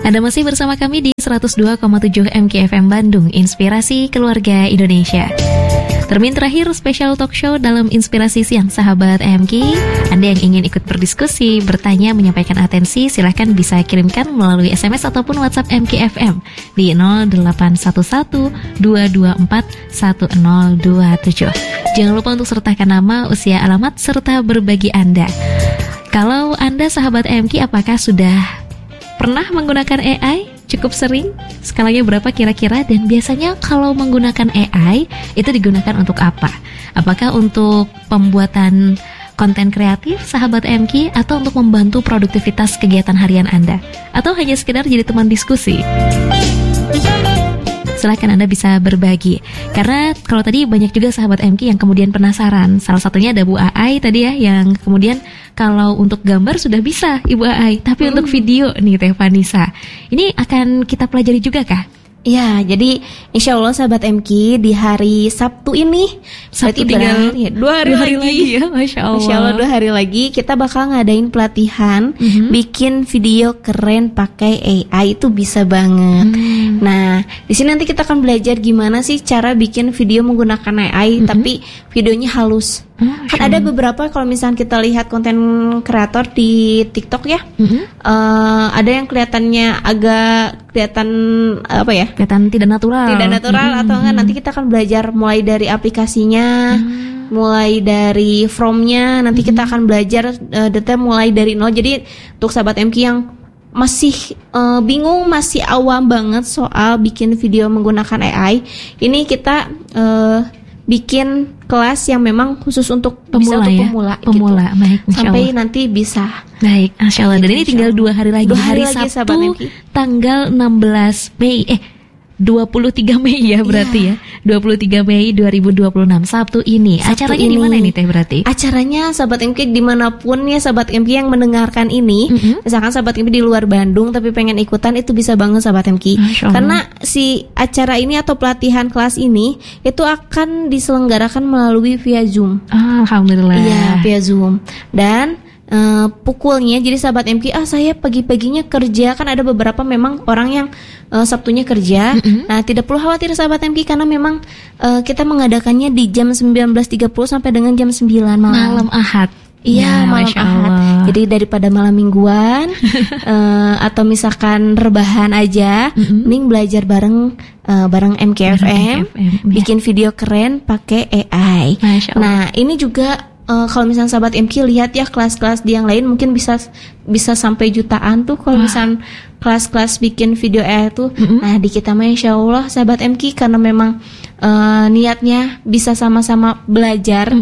Anda masih bersama kami di 102,7 MKFM Bandung, Inspirasi Keluarga Indonesia. Termin terakhir spesial talk show dalam Inspirasi Siang Sahabat MK. Anda yang ingin ikut berdiskusi, bertanya, menyampaikan atensi, silahkan bisa kirimkan melalui SMS ataupun WhatsApp MKFM di 0811 224 1027. Jangan lupa untuk sertakan nama, usia, alamat, serta berbagi Anda. Kalau Anda sahabat MK, apakah sudah pernah menggunakan AI? Cukup sering? Skalanya berapa kira-kira? Dan biasanya kalau menggunakan AI itu digunakan untuk apa? Apakah untuk pembuatan konten kreatif sahabat MK, atau untuk membantu produktivitas kegiatan harian Anda, atau hanya sekedar jadi teman diskusi? Silahkan Anda bisa berbagi. Karena kalau tadi banyak juga sahabat MK yang kemudian penasaran. Salah satunya ada Bu Ai tadi ya, yang kemudian kalau untuk gambar sudah bisa Ibu Ai, tapi untuk video nih Teh Vanessa, ini akan kita pelajari juga kah? Ya, jadi insya Allah sahabat MK di hari Sabtu ini, Sabtu tinggal ya, 2 hari lagi ya, Masya Allah. Insya Allah 2 hari lagi kita bakal ngadain pelatihan bikin video keren pakai AI, itu bisa banget. Nah, di sini nanti kita akan belajar gimana sih cara bikin video menggunakan AI, tapi videonya halus. Kan ada beberapa, kalau misalnya kita lihat konten kreator di TikTok ya, ada yang kelihatannya agak kelihatan apa ya? Kelihatan tidak natural. Atau enggak, nanti kita akan belajar mulai dari aplikasinya, mulai dari from-nya, nanti kita akan belajar detail mulai dari nol. Jadi untuk sahabat MK yang masih bingung, masih awam banget soal bikin video menggunakan AI, ini kita bikin kelas yang memang khusus untuk pemula, bisa untuk pemula gitu. Baik, sampai nanti bisa. Baik, Masya Allah. Dan ini tinggal 2 hari lagi. 2 hari hari lagi, Sabtu tanggal 16 Mei 23 Mei ya berarti ya. 23 Mei 2026 Sabtu ini. Acaranya di mana ini Teh berarti? Acaranya sahabat MK dimanapun ya sahabat MK yang mendengarkan ini, misalkan sahabat MK di luar Bandung tapi pengen ikutan, itu bisa banget sahabat MK. Karena si acara ini atau pelatihan kelas ini itu akan diselenggarakan melalui via Zoom. Alhamdulillah. Iya, via Zoom. Dan pukulnya, jadi sahabat MK, saya pagi-paginya kerja, kan ada beberapa memang orang yang Sabtunya kerja. Nah, tidak perlu khawatir sahabat MK, karena memang kita mengadakannya di jam 19.30 sampai dengan jam 9 malam Ahad. Iya, malam Ahad. Jadi daripada malam mingguan atau misalkan rebahan aja, mending belajar bareng MKFM, bikin video keren pakai AI. Nah, ini juga kalau misalnya sahabat MK lihat ya kelas-kelas di yang lain mungkin bisa sampai jutaan tuh kalau misalnya kelas-kelas bikin video AI tuh. Nah, di kita mah insya Allah sahabat MK, karena memang niatnya bisa sama-sama belajar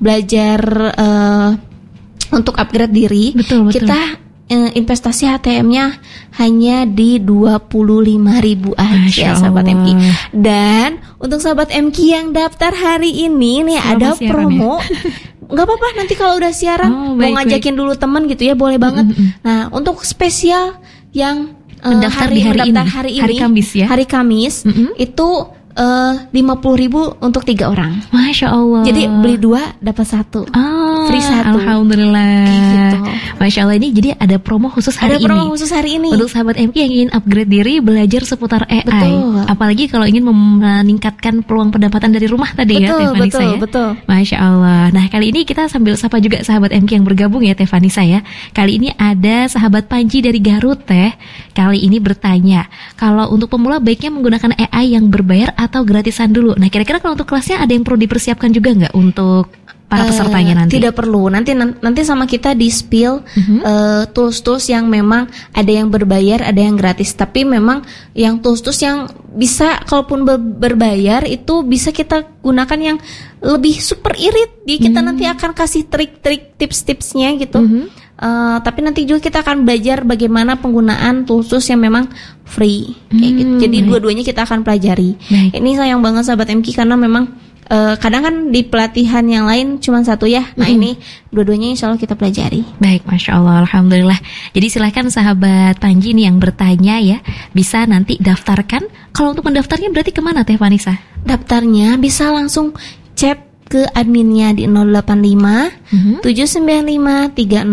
untuk upgrade diri. Betul. Kita investasi HTM-nya hanya di 25.000 aja sahabat MK. Dan untuk sahabat MK yang daftar hari ini nih, ada promo. Nggak apa-apa, nanti kalau udah siaran mau ngajakin dulu teman gitu ya, boleh banget. Nah, untuk spesial yang mendaftar hari ini, hari Kamis itu 50.000 untuk 3 orang. Masya Allah. Jadi beli 2 dapat 1, free 1. Alhamdulillah. Gitu. Masya Allah, ini jadi ada promo khusus hari ini. Untuk sahabat MK yang ingin upgrade diri, belajar seputar AI. Betul. Apalagi kalau ingin meningkatkan peluang pendapatan dari rumah tadi. Betul. Masya Allah. Nah, kali ini kita sambil sapa juga sahabat MK yang bergabung ya Teh Vanessa ya. Kali ini ada sahabat Panji dari Garut Teh. Kali ini bertanya, kalau untuk pemula baiknya menggunakan AI yang berbayar atau gratisan dulu. Nah, kira-kira kalau untuk kelasnya ada yang perlu dipersiapkan juga nggak untuk para pesertanya nanti? Tidak perlu. Nanti sama kita di spill tools-tools yang memang ada yang berbayar, ada yang gratis. Tapi memang yang tools-tools yang bisa, kalaupun berbayar itu bisa kita gunakan yang lebih super irit. Jadi kita nanti akan kasih trik-trik, tips-tipsnya gitu. Tapi nanti juga kita akan belajar bagaimana penggunaan tools yang memang free kayak gitu. Jadi dua-duanya kita akan pelajari. Ini sayang banget sahabat MK, karena memang kadang kan di pelatihan yang lain cuma 1 ya. Nah, ini dua-duanya insya Allah kita pelajari. Baik, Masya Allah, Alhamdulillah. Jadi silahkan sahabat Panji nih yang bertanya ya, bisa nanti daftarkan. Kalau untuk mendaftarnya berarti kemana Teh Vanessa? Daftarnya bisa langsung chat ke adminnya di 085 795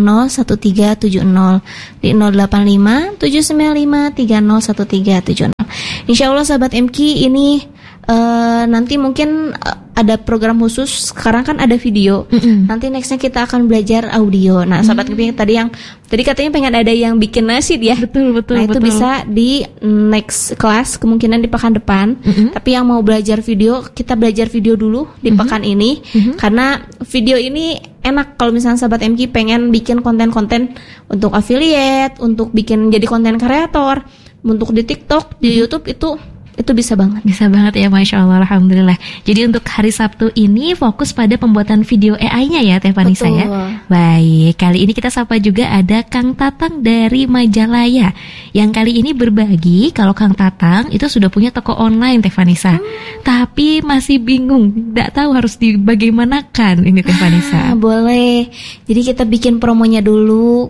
301370 di 085 795 301370. Insya Allah sahabat MQ ini nanti mungkin ada program khusus. Sekarang kan ada video. Nanti nextnya kita akan belajar audio. Nah, sahabat MQ tadi katanya pengen ada yang bikin nasid ya. Betul. Nah, itu bisa di next class, kemungkinan di pekan depan. Tapi yang mau belajar video, kita belajar video dulu di pekan ini. Karena video ini enak kalau misalnya sahabat MQ pengen bikin konten-konten untuk affiliate, untuk bikin jadi konten kreator, untuk di TikTok, di YouTube itu bisa banget. Bisa banget ya, Masya Allah, Alhamdulillah. Jadi untuk hari Sabtu ini fokus pada pembuatan video AI-nya ya Teh Vanessa ya. Baik, kali ini kita sapa juga ada Kang Tatang dari Majalaya, yang kali ini berbagi kalau Kang Tatang itu sudah punya toko online Teh Vanessa, tapi masih bingung, tidak tahu harus dibagaimanakan ini Teh Vanessa. Boleh, jadi kita bikin promonya dulu.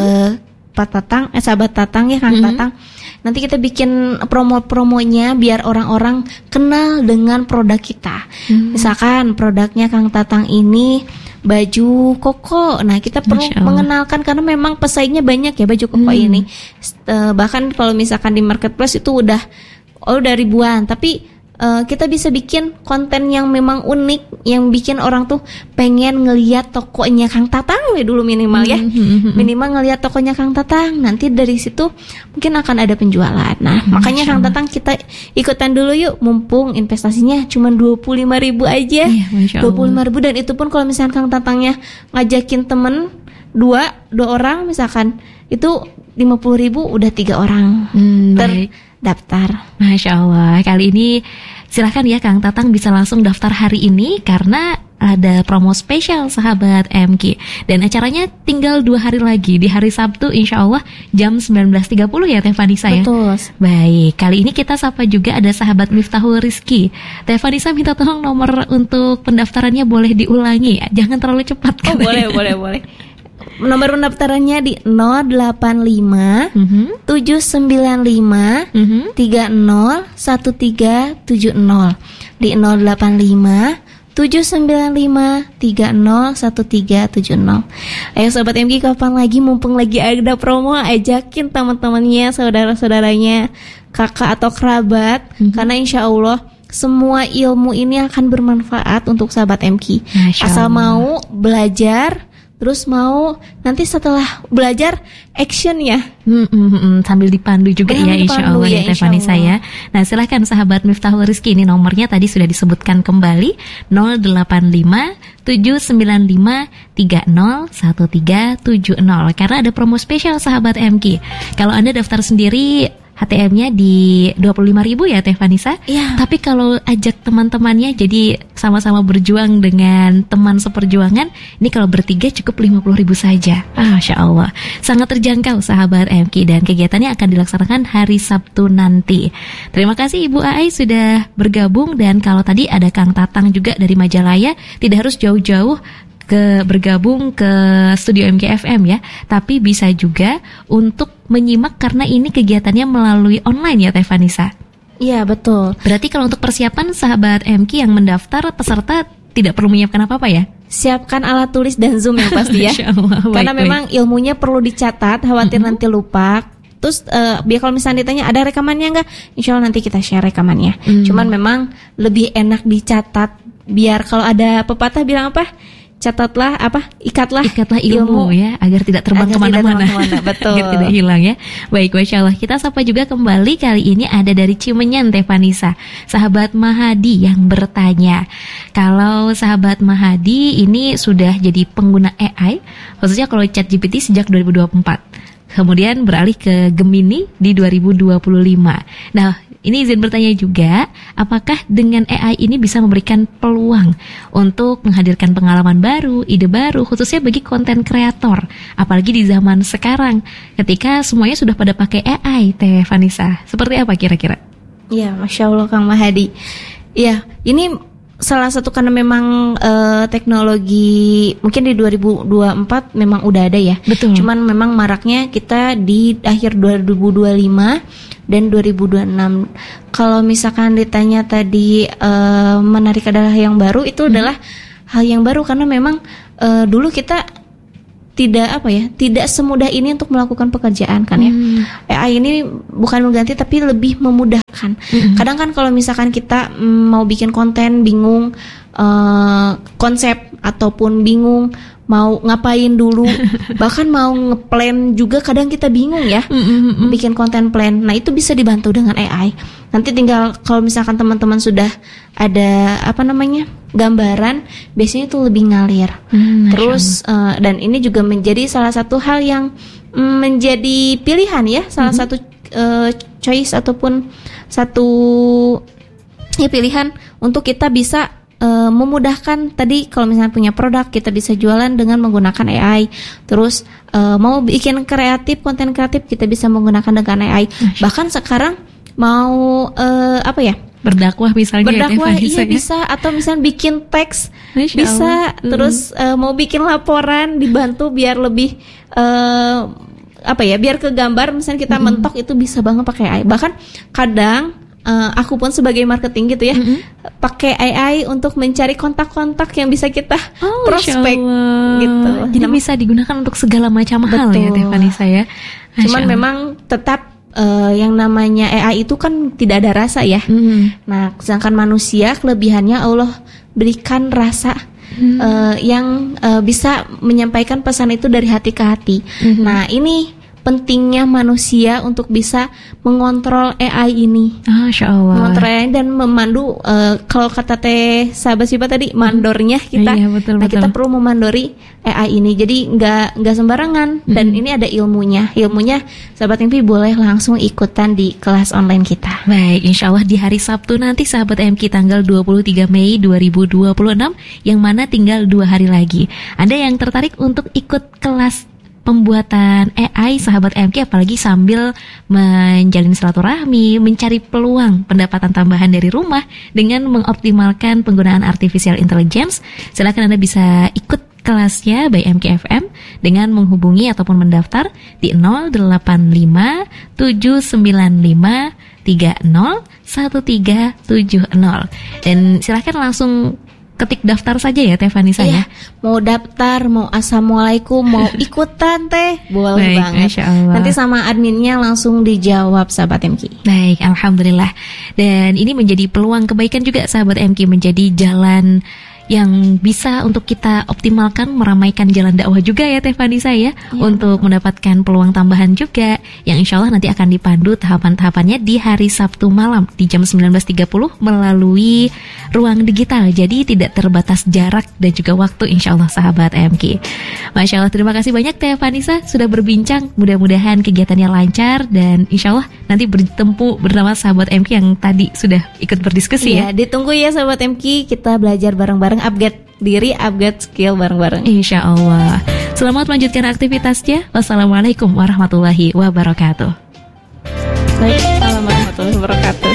Pak Tatang, sahabat Tatang ya, Kang Tatang. Nanti kita bikin promo-promonya biar orang-orang kenal dengan produk kita. Misalkan produknya Kang Tatang ini baju koko. Nah, kita perlu mengenalkan karena memang pesaingnya banyak ya baju koko ini. Bahkan kalau misalkan di marketplace itu udah ribuan, tapi kita bisa bikin konten yang memang unik, yang bikin orang tuh pengen ngelihat tokonya Kang Tatang dulu minimal ya. Minimal ngelihat tokonya Kang Tatang. Nanti dari situ mungkin akan ada penjualan. Nah, makanya Kang Tatang kita ikutan dulu yuk, mumpung investasinya cuma 25.000 aja. 25.000, dan itu pun kalau misalkan Kang Tatangnya ngajakin temen dua orang misalkan, itu 50.000 udah 3 orang terdaftar. Masya Allah, kali ini silahkan ya Kang Tatang bisa langsung daftar hari ini karena ada promo spesial sahabat MQ. Dan acaranya tinggal 2 hari lagi, di hari Sabtu insya Allah jam 19.30 ya Teh Vanessa ya. Betul. Baik, kali ini kita sapa juga ada sahabat Miftahul Rizki. Teh Vanessa minta tolong nomor untuk pendaftarannya boleh diulangi, jangan terlalu cepat. Oh boleh. Nomor pendaftarannya di 085 795 301370 di 085 795 301370. Ayo sobat MQ, kapan lagi, mumpung lagi ada promo, ajakin teman-temannya, saudara-saudaranya, kakak atau kerabat, karena insya Allah semua ilmu ini akan bermanfaat untuk sahabat MQ. Asal mau belajar, terus mau nanti setelah belajar action ya, sambil dipandu juga ya insya Allah ya Teh Vanessa ya. Nah silahkan sahabat Miftahul Rizki, ini nomornya tadi sudah disebutkan kembali 085 795 301370 karena ada promo spesial sahabat MQ. Kalau Anda daftar sendiri HTM-nya di 25.000 ya Teh Vanessa. Iya. Tapi kalau ajak teman-temannya, jadi sama-sama berjuang dengan teman seperjuangan, ini kalau bertiga cukup 50.000 saja. Masya Allah, sangat terjangkau sahabat MQ, dan kegiatannya akan dilaksanakan hari Sabtu nanti. Terima kasih Ibu Ai sudah bergabung, dan kalau tadi ada Kang Tatang juga dari Majalaya, tidak harus jauh-jauh bergabung ke studio MKFM ya, tapi bisa juga untuk menyimak karena ini kegiatannya melalui online ya Teh Vanessa. Iya betul. Berarti kalau untuk persiapan sahabat MQ yang mendaftar, peserta tidak perlu menyiapkan apa-apa ya? Siapkan alat tulis dan Zoom yang pasti ya. Allah, karena memang ilmunya perlu dicatat, khawatir nanti lupa. Terus biar kalau misalnya ditanya ada rekamannya enggak, insya Allah nanti kita share rekamannya. Cuman memang lebih enak dicatat, biar kalau ada pepatah bilang apa, catatlah ikatlah ilmu ya, agar tidak terbang kemana-mana. Betul. Agar tidak hilang ya. Baik, Masya Allah, kita sapa juga kembali. Kali ini ada dari Cimenyan Teh Vanessa, sahabat Mahadi yang bertanya, kalau sahabat Mahadi ini sudah jadi pengguna AI, khususnya kalau ChatGPT sejak 2024, kemudian beralih ke Gemini di 2025. Nah, ini izin bertanya juga, apakah dengan AI ini bisa memberikan peluang untuk menghadirkan pengalaman baru, ide baru, khususnya bagi konten kreator, apalagi di zaman sekarang, ketika semuanya sudah pada pakai AI, Teh Vanessa. Seperti apa kira-kira? Iya, Masya Allah Kang Mahadi. Iya, ini salah satu karena memang teknologi mungkin di 2024 memang udah ada ya. Betul. Cuman memang maraknya kita di akhir 2025 dan 2026. Kalau misalkan ditanya tadi menarik adalah yang baru, itu adalah hal yang baru karena memang dulu kita tidak semudah ini untuk melakukan pekerjaan kan ya. AI ini bukan mengganti tapi lebih memudahkan. Kadang kan kalau misalkan kita mau bikin konten bingung konsep ataupun bingung mau ngapain dulu, bahkan mau ngeplan juga kadang kita bingung ya, bikin konten plan. Nah itu bisa dibantu dengan AI. Nanti tinggal kalau misalkan teman-teman sudah ada gambaran, biasanya itu lebih ngalir. Terus dan ini juga menjadi salah satu hal yang menjadi pilihan ya, salah satu choice ataupun satu pilihan untuk kita bisa memudahkan. Tadi kalau misalnya punya produk, kita bisa jualan dengan menggunakan AI. Terus mau bikin konten kreatif, kita bisa menggunakan dengan AI. Bahkan sekarang mau berdakwah misalnya, bisa, atau misalnya bikin teks bisa. Terus mau bikin laporan dibantu biar lebih biar ke gambar, misalnya kita mentok itu bisa banget pakai AI. Bahkan kadang aku pun sebagai marketing gitu ya, pakai AI untuk mencari kontak-kontak yang bisa kita prospek gitu. Jadi bisa digunakan untuk segala macam hal ya, Teh Vanessa ya. Cuman memang tetap yang namanya AI itu kan tidak ada rasa ya. Nah, sedangkan manusia kelebihannya Allah berikan rasa yang bisa menyampaikan pesan itu dari hati ke hati. Nah, ini pentingnya manusia untuk bisa mengontrol AI ini. Masya Allah. Mengontrol AI dan memandu, kalau kata Teh Sahabat Sipa tadi, mandornya kita. Iya, betul. Kita perlu memandori AI ini. Jadi nggak sembarangan. Dan ini ada ilmunya. Ilmunya Sahabat MK boleh langsung ikutan di kelas online kita. Baik, insya Allah di hari Sabtu nanti Sahabat MK tanggal 23 Mei 2026, yang mana tinggal 2 hari lagi. Anda yang tertarik untuk ikut kelas pembuatan AI Sahabat MK, apalagi sambil menjalin silaturahmi, mencari peluang pendapatan tambahan dari rumah dengan mengoptimalkan penggunaan artificial intelligence, silakan Anda bisa ikut kelasnya by MKFM dengan menghubungi ataupun mendaftar di 085 795 301370. Dan silakan langsung ketik daftar saja ya Teh Vanessa ya. Mau daftar, mau assalamualaikum, mau ikutan Teh, boleh banget. Nanti sama adminnya langsung dijawab Sahabat MK. Baik, alhamdulillah. Dan ini menjadi peluang kebaikan juga Sahabat MK, menjadi jalan yang bisa untuk kita optimalkan, meramaikan jalan dakwah juga ya Teh Vanessa ya, untuk mendapatkan peluang tambahan juga yang insya Allah nanti akan dipandu tahapan-tahapannya di hari Sabtu malam di jam 19.30 melalui ruang digital. Jadi tidak terbatas jarak dan juga waktu insya Allah Sahabat MK. Masya Allah, terima kasih banyak Teh Vanessa sudah berbincang. Mudah-mudahan kegiatannya lancar dan insya Allah nanti bertemu bersama Sahabat MK yang tadi sudah ikut berdiskusi ya. Ditunggu ya Sahabat MK, kita belajar bareng-bareng, upgrade diri, upgrade skill bareng-bareng. Insya Allah. Selamat melanjutkan aktivitasnya. Wassalamualaikum warahmatullahi wabarakatuh. Waalaikumsalam warahmatullahi wabarakatuh.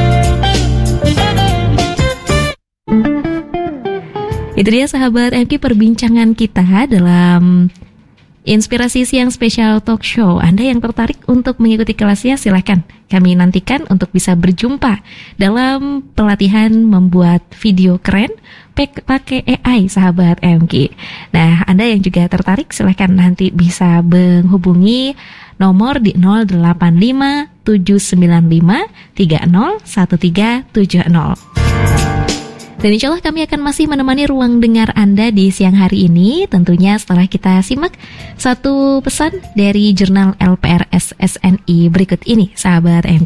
Itu dia Sahabat MK perbincangan kita dalam Inspirasi Siang Spesial Talk Show. Anda yang tertarik untuk mengikuti kelasnya, silakan. Kami nantikan untuk bisa berjumpa dalam pelatihan membuat video keren pakai AI Sahabat MK. Nah, Anda yang juga tertarik, silakan nanti bisa menghubungi nomor di 085 795 301370. Dan insya Allah kami akan masih menemani ruang dengar Anda di siang hari ini. Tentunya setelah kita simak satu pesan dari jurnal LPRS SNI berikut ini, Sahabat MK.